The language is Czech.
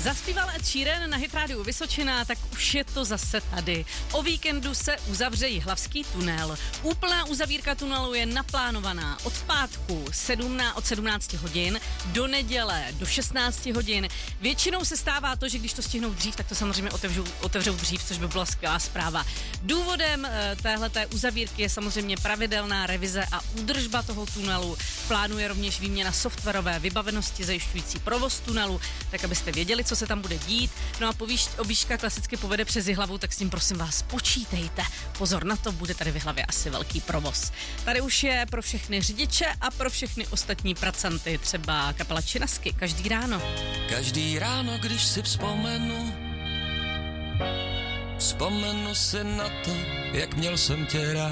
Zaspíval Ed Sheeran na Hit Radio Vysočina, tak už je to zase tady. O víkendu se uzavře Jihlavský tunel. Úplná uzavírka tunelu je naplánovaná od pátku od 17 hodin do neděle do 16 hodin. Většinou se stává to, že když to stihnou dřív, tak to samozřejmě otevřou dřív, což by byla skvělá zpráva. Důvodem téhleté uzavírky je samozřejmě pravidelná revize a údržba toho tunelu. Plánuje rovněž výměna softwarové vybavenosti zajišťující provoz tunelu, tak abyste věděli, co se tam bude dít. No a objížďka klasicky povede přes Jihlavu, tak s tím prosím vás počítejte. Pozor na to, bude tady v Jihlavě asi velký provoz. Tady už je pro všechny řidiče a pro všechny ostatní pracanty, třeba kapela Činasky, každý ráno. Každý ráno, když si vzpomenu si na to, jak měl jsem tě rád.